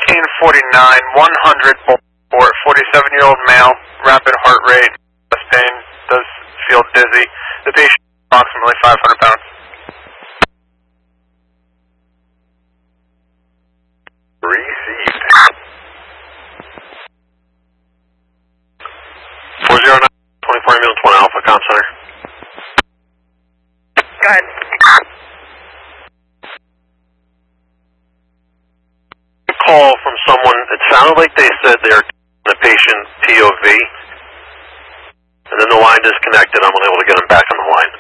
1549, 100 for 47-year-old male, rapid heart rate, chest pain, does feel dizzy. The patient is approximately 500 pounds. Received. 409, 24 ambulance 1 Alpha, comm center. Go ahead. Call from someone, it sounded like they said they're the patient POV, and then the line disconnected. I'm unable to get them back on the line.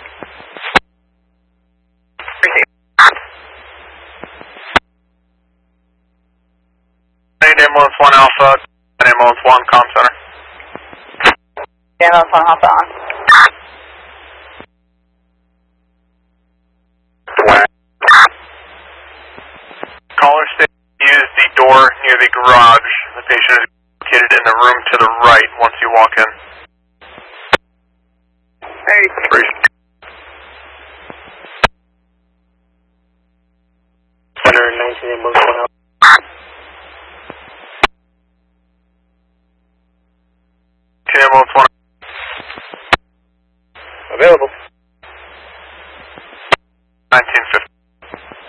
Ambulance 1 Alpha, ambulance 1, comm center. Ambulance 1 Alpha on. Caller stated to use the door near the garage. The patient is located in the room to the right once you walk in.